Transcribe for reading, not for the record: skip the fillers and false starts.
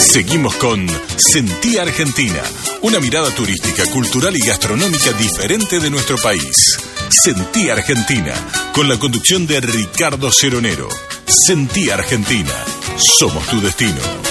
Seguimos con Sentí Argentina, una mirada turística, cultural y gastronómica diferente de nuestro país. Sentí Argentina, con la conducción de Ricardo Ceronero. Sentí Argentina, somos tu destino.